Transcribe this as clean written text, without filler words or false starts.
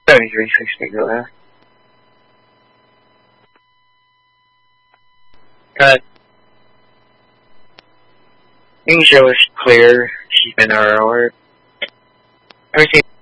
73 to go left. Cut. Main show is clear. Keep an hour. Everything